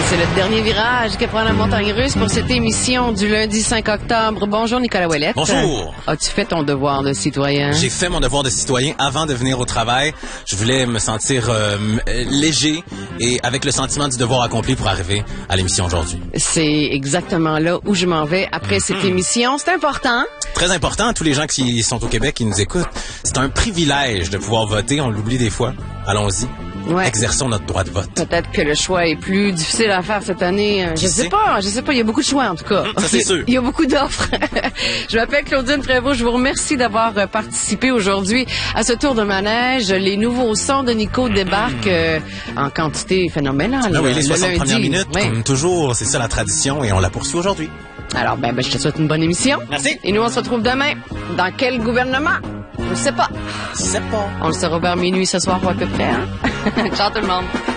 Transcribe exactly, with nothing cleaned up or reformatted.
c'est le dernier virage que prend la montagne russe pour cette émission du lundi cinq octobre. Bonjour Nicolas Ouellette. Bonjour. As-tu fait ton devoir de citoyen? J'ai fait mon devoir de citoyen avant de venir au travail. Je voulais me sentir euh, léger et avec le sentiment du devoir accompli pour arriver à l'émission aujourd'hui. C'est exactement là où je m'en vais après mm-hmm. cette émission. C'est important. Très important à tous les gens qui sont au Québec, qui nous écoutent. C'est un privilège de pouvoir voter. On l'oublie des fois. Allons-y. Ouais. Exerçons notre droit de vote. Peut-être que le choix est plus difficile à faire cette année. Je sais pas, je sais pas. Il y a beaucoup de choix en tout cas. Ça c'est sûr. Il y a beaucoup d'offres. Je m'appelle Claudine Prévost. Je vous remercie d'avoir participé aujourd'hui à ce tour de manège. Les nouveaux sons de Nico débarquent euh, en quantité phénoménale. Ah oui, les le soixante lundi. premières minutes, ouais. Comme toujours, c'est ça la tradition et on la poursuit aujourd'hui. Alors, ben, ben, je te souhaite une bonne émission. Merci. Et nous, on se retrouve demain. Dans quel gouvernement? Je sais pas. Je sais pas. On le saura vers minuit ce soir ou à peu près, hein? Ciao tout le monde.